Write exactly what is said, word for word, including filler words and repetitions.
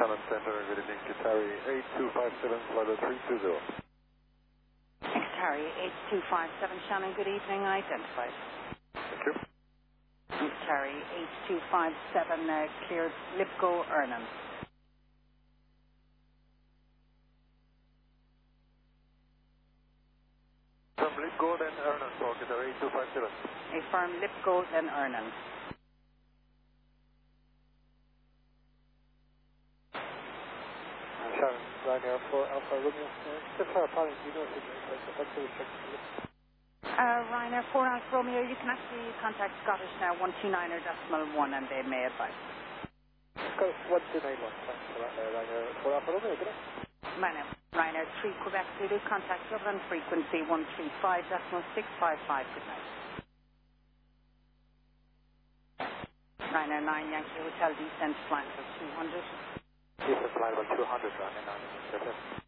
Shannon Center, good evening, Qatari eight two five seven, flight three two zero. Qatari eight two five seven, Shannon, good evening, identified. Thank you. Qatari eight two five seven, uh, cleared Lipco, Ernan. From Lipco, then Ernan, for Qatari eight two five seven. A firm Lipco, then Ernan. Shannon, Ryanair for Alpha Romeo. Uh, just for a pilot, you know if it's like a check. Uh, Ryanair four Alpha Romeo, you can actually contact Scottish now, one two nine decimal one, and they may advise. Scottish one two nine one, thanks for that, uh, Ryanair four Alpha Romeo, good night. Ryanair, Ryanair three Quebec Zulu, contact Dublin, frequency one three five decimal six five five, good night. Ryanair nine Yankee Hotel, descent flight for two hundred. Descent flight for two hundred, Ryanair nine.